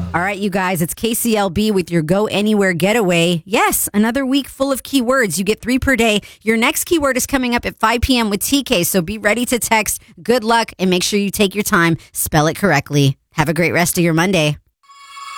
All right, you guys, it's KCLB with your Go Anywhere Getaway. Yes, another week full of keywords. You get 3 per day. Your next keyword is coming up at 5 p.m. with TK, so be ready to text. Good luck, and make sure you take your time. Spell it correctly. Have a great rest of your Monday.